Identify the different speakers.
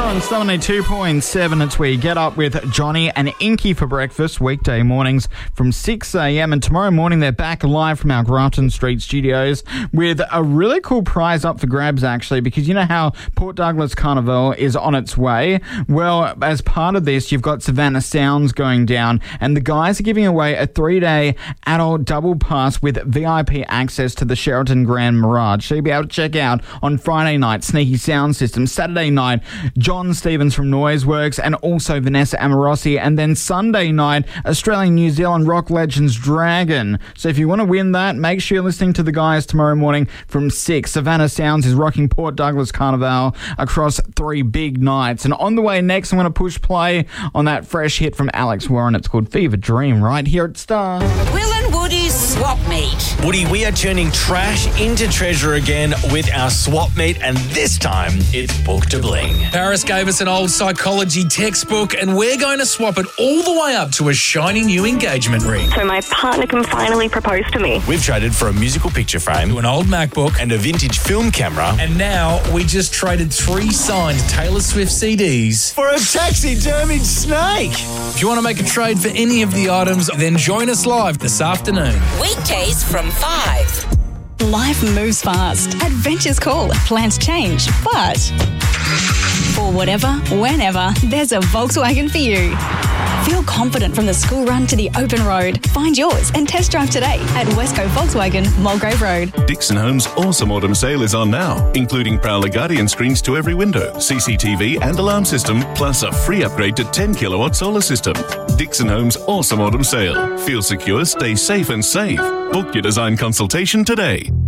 Speaker 1: on 72.7. It's where you get up with Johnny and Inky for breakfast, weekday mornings from 6 a.m. And tomorrow morning, they're back live from our Grafton Street studios with a really cool prize up for grabs, actually, because you know how Port Douglas Carnival is on its way? Well, as part of this, you've got Savannah Sounds going down, and the guys are giving away a 3-day adult double pass with VIP access to the Sheraton Grand Mirage. So you'll be able to check out on Friday night, Sneaky Sound System, Saturday night, John Stevens from Noiseworks, and also Vanessa Amorosi, and then Sunday night, Australian New Zealand rock legends Dragon. So if you want to win that, make sure you're listening to the guys tomorrow morning from 6. Savannah Sounds is rocking Port Douglas Carnival across 3 big nights. And on the way next, I'm going to push play on that fresh hit from Alex Warren. It's called Fever Dream right here at Star.
Speaker 2: Will and Woody's Swap Meet.
Speaker 3: Woody, we are turning trash into treasure again with our swap meet, and this time it's Book to Bling.
Speaker 4: Paris gave us an old psychology textbook, and we're going to swap it all the way up to a shiny new engagement ring.
Speaker 5: So my partner can finally propose to me.
Speaker 3: We've traded for a musical picture frame,
Speaker 4: To an old MacBook,
Speaker 3: and a vintage film camera,
Speaker 4: and now we just traded 3 signed Taylor Swift CDs
Speaker 3: for a taxidermied snake.
Speaker 4: If you want to make a trade for any of the items, then join us live this afternoon.
Speaker 2: Weekdays from 5.
Speaker 6: Life moves fast. Adventures call. Plans change. But for whatever, whenever, there's a Volkswagen for you. Feel confident from the school run to the open road. Find yours and test drive today at Westco Volkswagen, Mulgrave Road.
Speaker 7: Dixon Homes' awesome autumn sale is on now, including Prowler Guardian screens to every window, CCTV and alarm system, plus a free upgrade to 10 kilowatt solar system. Dixon Homes' awesome autumn sale. Feel secure, stay safe and save. Book your design consultation today.